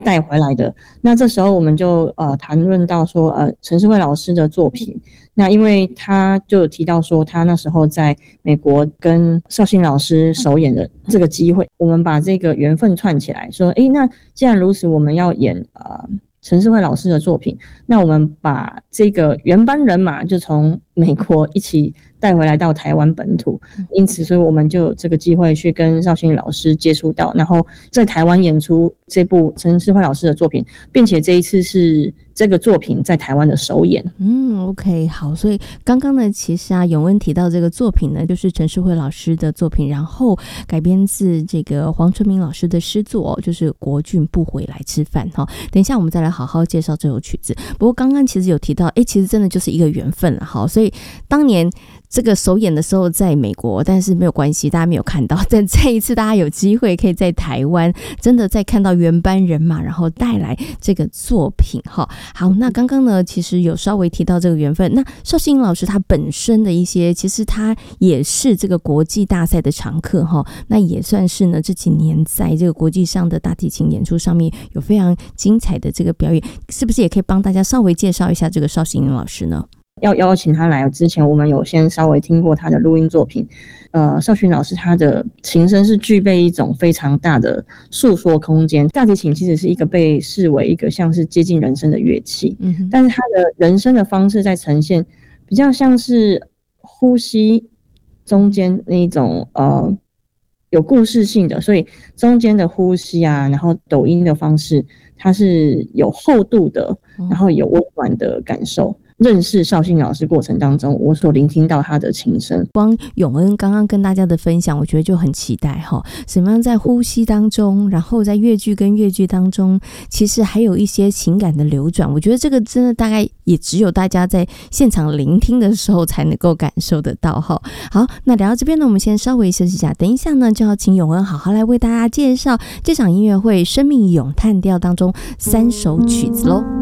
带回来的。那这时候我们就谈论到说陈世慧老师的作品，那因为他就有提到说他那时候在美国跟绍兴老师首演的这个机会，我们把这个缘分串起来，说那既然如此，我们要演陈世慧老师的作品，那我们把这个原班人马就从美国一起带回来到台湾本土，因此所以我们就有这个机会去跟绍兴老师接触到，然后在台湾演出这部陈世慧老师的作品，并且这一次是这个作品在台湾的首演。 OK， 好，所以刚刚呢，其实永恩提到这个作品呢，就是陈世慧老师的作品，然后改编自这个黄春明老师的诗作，就是国俊不回来吃饭哈。等一下我们再来好好介绍这首曲子。不过刚刚其实有提到，其实真的就是一个缘分了哈。所以当年这个首演的时候在美国，但是没有关系，大家没有看到。但这一次大家有机会可以在台湾，真的再看到原班人马，然后带来这个作品哈。好，那刚刚呢，其实有稍微提到这个缘分。那绍兴老师他本身的一些，其实他也是这个国际大赛的常客哈。那也算是呢这几年在这个国际上的大提琴演出上面有非常精彩的这个表演，是不是也可以帮大家稍微介绍一下这个绍兴老师呢？ 要邀请他来之前，我们有先稍微听过他的录音作品。绍兴老师他的琴声是具备一种非常大的诉说空间。大提琴其实是一个被视为一个像是接近人声的乐器，但是他的人声的方式在呈现比较像是呼吸中间那种有故事性的，所以中间的呼吸啊，然后抖音的方式，它是有厚度的，然后有温暖的感受。认识绍兴老师过程当中，我所聆听到他的琴声。 光永恩刚刚跟大家的分享，我觉得就很期待哈，怎么样在呼吸当中，然后在乐句跟乐句当中，其实还有一些情感的流转。我觉得这个真的大概也只有大家在现场聆听的时候才能够感受得到哈。好，那聊到这边呢，我们先稍微休息一下，等一下呢就要请永恩好好来为大家介绍这场音乐会《生命咏叹调》当中3首曲子咯。